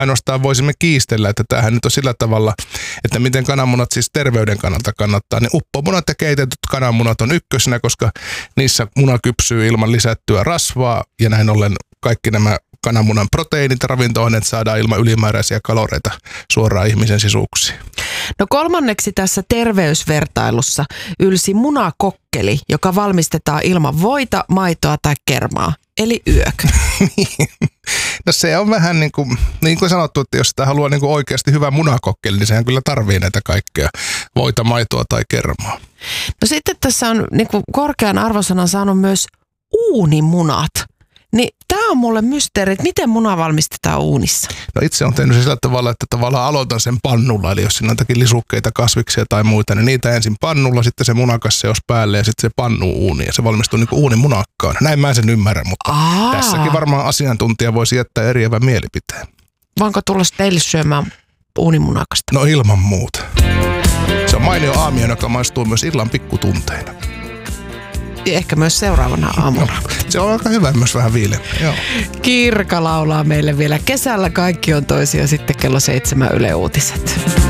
ainoastaan voisimme kiistellä, että tämähän nyt on sillä tavalla, että miten kananmunat siis terveyden kannalta kannattaa. Niin uppomunat ja keitetyt kananmunat on ykkösenä, koska niissä muna kypsyy ilman lisättyä rasvaa ja näin ollen kaikki nämä kananmunan proteiinit ja ravinto-aineet saadaan ilman ylimääräisiä kaloreita suoraan ihmisen sisuksiin. No kolmanneksi tässä terveysvertailussa ylsi munakokkeli, joka valmistetaan ilman voita, maitoa tai kermaa, eli yök. No se on vähän niin kuin sanottu, että jos sitä haluaa niin kuin oikeasti hyvä munakokkeli, niin sehän kyllä tarvii näitä kaikkea, voita, maitoa tai kermaa. No sitten tässä on niin kuin korkean arvosanan saanut myös uunimunat. Niin tämä on mulle mysteeri, että miten muna valmistetaan uunissa? No itse on tehnyt sillä tavalla, että tavallaan aloitan sen pannulla, eli jos siinä on jotakin lisukkeita, kasviksia tai muita, niin niitä ensin pannulla, sitten se munakasseos päälle ja sitten se pannuu uuniin ja se valmistuu niin kuin uunimunakkaan. Näin mä en sen ymmärrä, mutta tässäkin varmaan asiantuntija voisi jättää eriävän mielipiteen. Voinko tulla teille syömään uunimunakasta? No ilman muuta. Se on mainio aamio, joka maistuu myös illan pikkutunteina. Ehkä myös seuraavana aamuna. No, se on aika hyvä, myös vähän viileä. Kirka laulaa meille vielä kesällä. Kaikki on toisia sitten kello 7 Yle Uutiset.